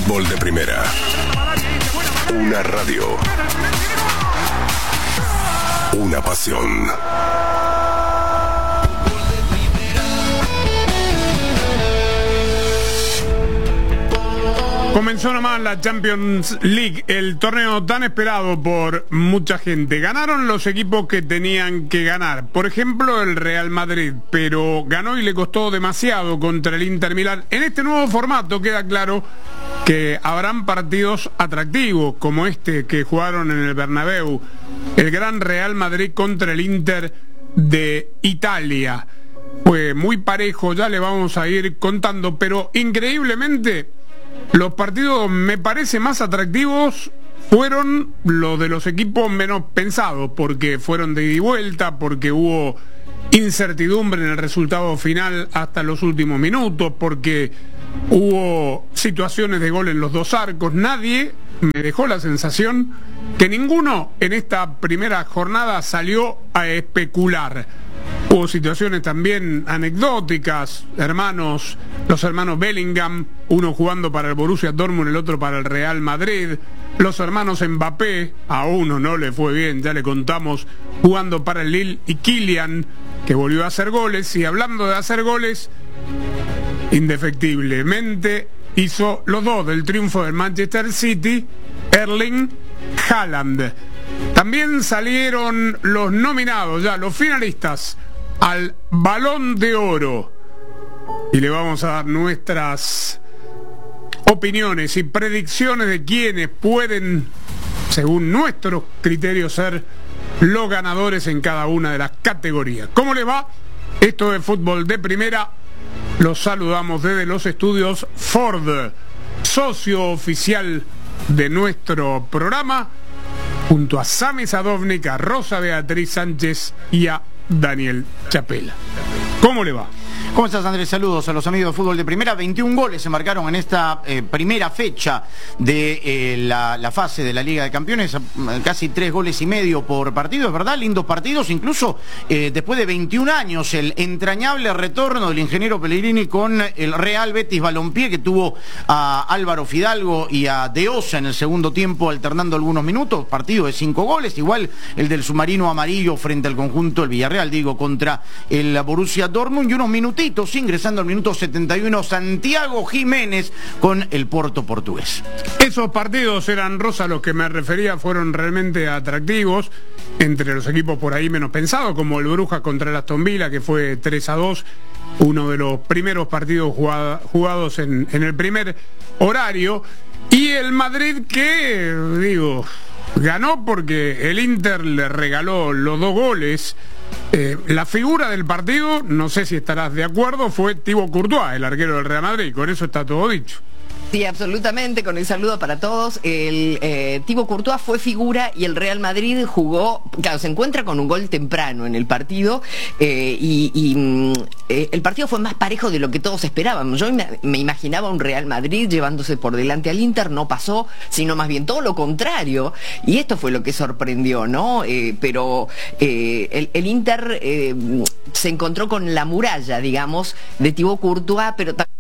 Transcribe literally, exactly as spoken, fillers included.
Fútbol de Primera. Una radio. Una pasión. Comenzó nomás la Champions League, el torneo tan esperado por mucha gente. Ganaron los equipos que tenían que ganar. Por ejemplo, el Real Madrid, pero ganó y le costó demasiado contra el Inter Milán. En este nuevo formato queda claro que habrán partidos atractivos, como este que jugaron en el Bernabéu. El gran Real Madrid contra el Inter de Italia. Fue muy parejo, ya le vamos a ir contando, pero increíblemente los partidos, me parece, más atractivos fueron los de los equipos menos pensados, porque fueron de ida y vuelta, porque hubo incertidumbre en el resultado final hasta los últimos minutos, porque hubo situaciones de gol en los dos arcos. Nadie me dejó la sensación que ninguno en esta primera jornada salió a especular. Hubo situaciones también anecdóticas, hermanos, los hermanos Bellingham, uno jugando para el Borussia Dortmund, el otro para el Real Madrid, los hermanos Mbappé, a uno no le fue bien, ya le contamos, jugando para el Lille, y Kylian, que volvió a hacer goles. Y hablando de hacer goles, indefectiblemente hizo los dos del triunfo del Manchester City, Erling Haaland. También salieron los nominados, ya los finalistas al Balón de Oro, y le vamos a dar nuestras opiniones y predicciones de quienes pueden, según nuestros criterios, ser los ganadores en cada una de las categorías. ¿Cómo les va? Esto es Fútbol de Primera. Los saludamos desde los estudios Ford, socio oficial de nuestro programa, junto a Sami Sadovnik, a Rosa Beatriz Sánchez y a Daniel Chapela. ¿Cómo le va? ¿Cómo estás, Andrés? Saludos a los amigos de Fútbol de Primera. veintiún goles se marcaron en esta eh, primera fecha de eh, la, la fase de la Liga de Campeones. Casi tres goles y medio por partido, es verdad, lindos partidos. Incluso eh, después de veintiún años, el entrañable retorno del ingeniero Pellegrini con el Real Betis Balompié, que tuvo a Álvaro Fidalgo y a De Osa en el segundo tiempo, alternando algunos minutos. Partido de cinco goles, igual el del submarino amarillo frente al conjunto del Villarreal, digo, contra el Borussia Dortmund, y unos minutitos ingresando al minuto setenta y uno Santiago Jiménez con el Porto portugués. Esos partidos eran, Rosa, los que me refería, fueron realmente atractivos, entre los equipos por ahí menos pensados, como el Brujas contra el Aston Villa, que fue tres a dos, uno de los primeros partidos jugada, jugados en, en el primer horario, y el Madrid que, digo, ganó porque el Inter le regaló los dos goles. Eh, la figura del partido, no sé si estarás de acuerdo, fue Thibaut Courtois, el arquero del Real Madrid. Con eso está todo dicho. Sí, absolutamente, con el saludo para todos. El eh, Thibaut Courtois fue figura y el Real Madrid jugó, claro, se encuentra con un gol temprano en el partido, eh, y, y eh, el partido fue más parejo de lo que todos esperábamos. Yo me, me imaginaba un Real Madrid llevándose por delante al Inter, no pasó, sino más bien todo lo contrario, y esto fue lo que sorprendió, ¿no? Eh, pero eh, el, el Inter eh, se encontró con la muralla, digamos, de Thibaut Courtois, pero también